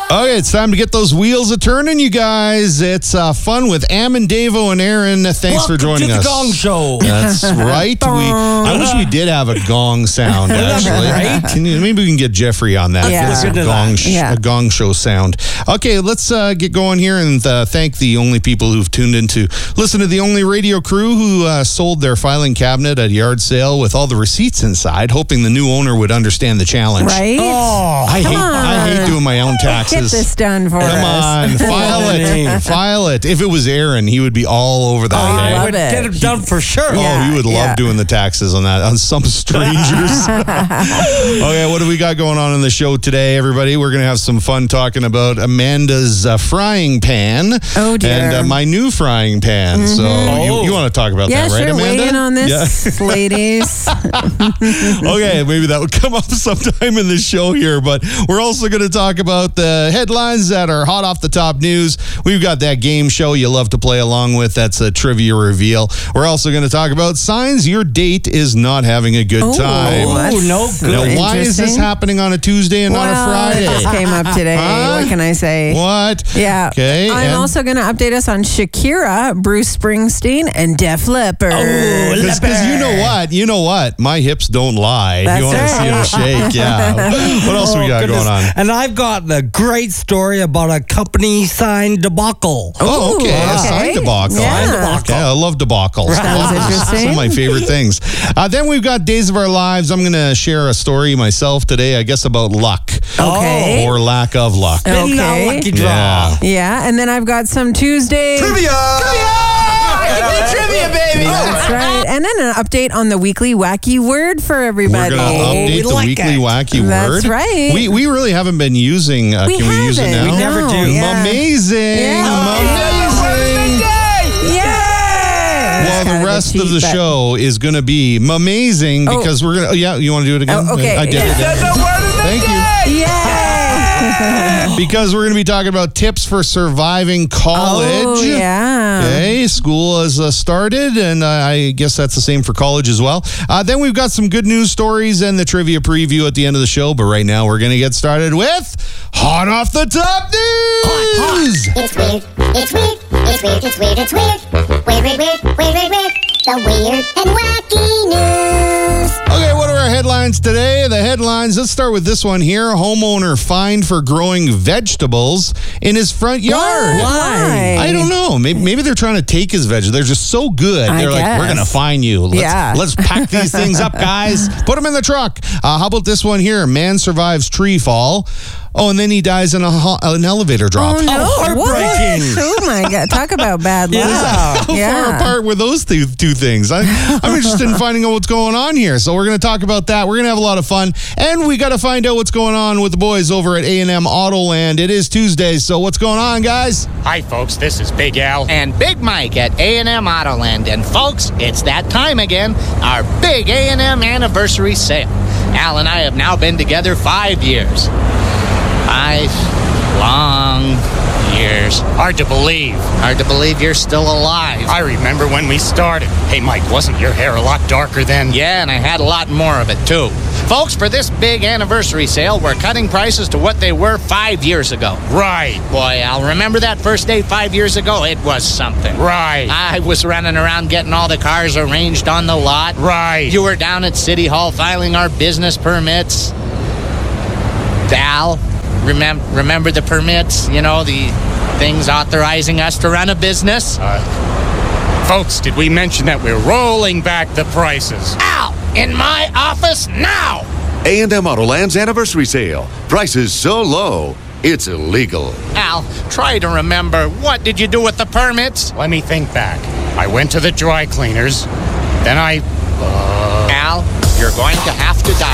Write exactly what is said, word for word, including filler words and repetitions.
Okay, it's time to get those wheels a turning, you guys. It's uh, fun with Ammon, Davo, and Aaron. Thanks Welcome for joining to the us. Gong Show. That's right. We, I wish we did have a gong sound, actually. Right? Can you, maybe we can get Jeffrey on that. Yeah. It's a Listen to gong, that. sh- Yeah. a gong show sound. Okay, let's uh, get going here and uh, thank the only people who've tuned in to listen to the only radio crew who uh, sold their filing cabinet at a yard sale with all the receipts inside, hoping the new owner would understand the challenge. Right? Oh, I hate, Come I hate on. doing my own Get taxes. this done for Come us. on, file it. File it. If it was Aaron, he would be all over that. Oh, I eh? love would it. get it done for sure. Yeah. Oh, he would love yeah. doing the taxes on that, on some strangers. Okay, what do we got going on in the show today, everybody? We're going to have some fun talking about Amanda's uh, frying pan. Oh, dear. And uh, my new frying pan. So you, you want to talk about Yeah, that, right, sure. Amanda? Weigh in on this, ladies. Okay, maybe that would come up sometime in the show here, but we're also going to talk about the headlines that are hot off the top news. We've got that game show you love to play along with. That's a trivia reveal. We're also going to talk about signs your date is not having a good Oh, time. that's Oh, no good. Now, why is this interesting. happening on a Tuesday and well, not a it Friday? just came up today. Huh? What can I say? What? Yeah. Okay. I'm and- also going to update us on Shakira, Bruce Springsteen, and Def Leppard. Oh, Because you know what? You know what? My hips don't lie. That's you want to see them shake. Yeah. What else we Oh, got goodness. going on? And I've got a great story about a company sign debacle. Oh, okay. Ooh, A okay. sign debacle. Yeah. Sign debacle. Okay, I love debacles. Sounds It's interesting. Some of my favorite things. Uh, then we've got Days of Our Lives. I'm going to share a story myself today, I guess, about luck. Okay. Or lack of luck. Okay. In that lucky draw. Yeah. Yeah, and then I've got some Tuesday. Trivia! Trivia, baby! That's right. And then an update on the weekly wacky word for We're everybody. going to update we the like weekly it. wacky That's word. right. We we really haven't been using. Uh, We can we use it haven't. now? We never do. Yeah. Amazing. Yeah. Amazing. Yeah. Well, Kind the of a rest of cheat, the but- show is going to be amazing Oh. because we're going to. Oh, yeah, you want to do it again? Oh, okay. I did it. That's the word of the Thank you. day! Yay! Because we're going to be talking about tips for surviving college. Oh, yeah. Okay, school has uh, started, and uh, I guess that's the same for college as well. Uh, then we've got some good news stories and the trivia preview at the end of the show. But right now, we're going to get started with Hot Off the Top News. It's weird, it's weird, it's weird, it's weird, it's weird. Weird, weird, weird, weird, weird, weird. The weird and wacky news. Okay, what are our headlines today? The headlines, let's start with this one here. Homeowner fined for growing vegetables in his front yard. Why? I don't know. Maybe, maybe they're trying to take his vegetables. They're just so good. I They're like, guess. we're going to fine you. Let's, Yeah. let's pack these things up, guys. Put them in the truck. Uh, how about this one here? Man survives tree fall. Oh, and then he dies in a ho- an elevator drop. Oh, no. heartbreaking. What? Oh, my God. Talk about bad luck. How far Yeah. apart were those two, two things? I, I'm interested in finding out what's going on here. So we're going to talk about that. We're going to have a lot of fun. And we got to find out what's going on with the boys over at A and M Autoland. It is Tuesday, so what's going on, guys? Hi, folks. This is Big Al. And Big Mike at A and M Autoland. And folks, it's that time again, our big A and M anniversary sale. Al and I have now been together five years. Five long years. Hard to believe. Hard to believe you're still alive. I remember when we started. Hey, Mike, wasn't your hair a lot darker then? Yeah, and I had a lot more of it, too. Folks, for this big anniversary sale, we're cutting prices to what they were five years ago. Right, Boy, Al, remember that first day five years ago? It was something. right, I was running around getting all the cars arranged on the lot. right. You were down at City Hall filing our business permits. Al, remember remember the permits? You know, the things authorizing us to run a business? Folks, did we mention that we're rolling back the prices? Al, in my office now! A and M Autoland's anniversary sale. Prices so low, it's illegal. Al, try to remember, what did you do with the permits? Let me think back. I went to the dry cleaners. Then I... Al, you're going to have to die.